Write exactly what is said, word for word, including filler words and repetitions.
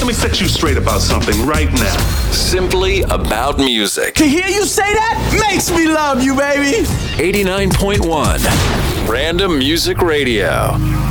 let me set you straight about something right now. Simply about music. To hear you say that makes me love you, baby. eighty-nine point one Random Music Radio.